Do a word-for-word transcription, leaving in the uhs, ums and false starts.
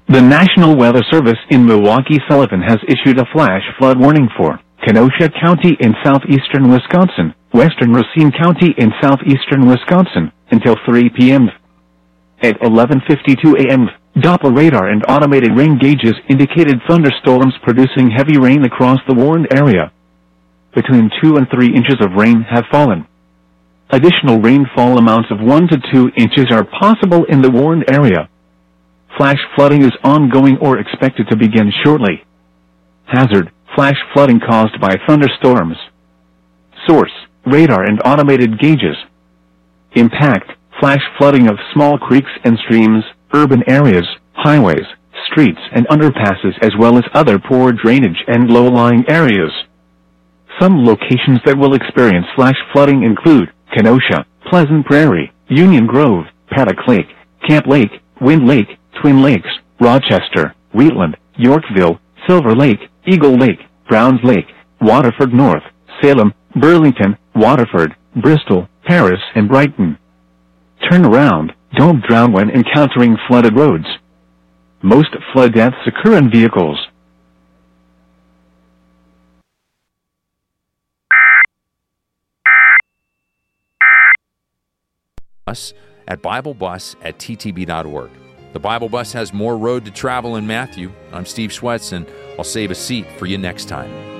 The National Weather Service in Milwaukee-Sullivan has issued a flash flood warning for Kenosha County in southeastern Wisconsin, western Racine County in southeastern Wisconsin, until three p.m. At eleven fifty-two a.m., Doppler radar and automated rain gauges indicated thunderstorms producing heavy rain across the warned area. Between two and three inches of rain have fallen. Additional rainfall amounts of one to two inches are possible in the warned area. Flash flooding is ongoing or expected to begin shortly. Hazard: flash flooding caused by thunderstorms. Source: radar and automated gauges. Impact: flash flooding of small creeks and streams, urban areas, highways, streets and underpasses, as well as other poor drainage and low-lying areas. Some locations that will experience flash flooding include Kenosha, Pleasant Prairie, Union Grove, Paddock Lake, Camp Lake, Wind Lake, Twin Lakes, Rochester, Wheatland, Yorkville, Silver Lake, Eagle Lake, Browns Lake, Waterford North, Salem, Burlington, Waterford, Bristol, Paris, and Brighton. Turn around. Don't drown when encountering flooded roads. Most flood deaths occur in vehicles. Us at Bible Bus at T T B dot org. The Bible Bus has more road to travel in Matthew. I'm Steve Schwetz, and I'll save a seat for you next time.